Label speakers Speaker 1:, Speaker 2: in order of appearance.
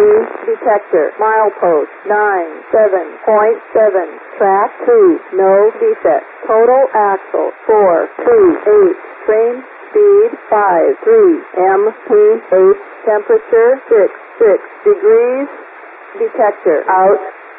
Speaker 1: detector. Milepost 97.7. Track 2, no defect. Total axle 428. Train speed 53. MPH temperature 66 degrees. Detector out.